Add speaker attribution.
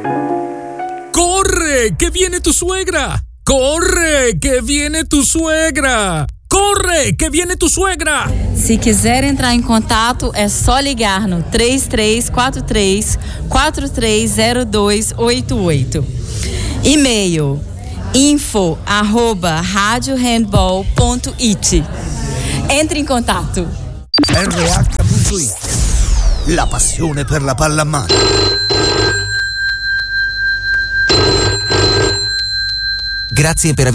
Speaker 1: ¡Corre! ¡Que viene tu suegra! ¡Corre! ¡Que viene tu suegra! ¡Corre! ¡Que viene tu suegra!
Speaker 2: Se quiser entrar em contato, é só ligar no 3343-430288. E-mail info@radiohandball.it. Entre in contatto.
Speaker 3: RH.it. La passione per la pallamano.
Speaker 4: Grazie per aver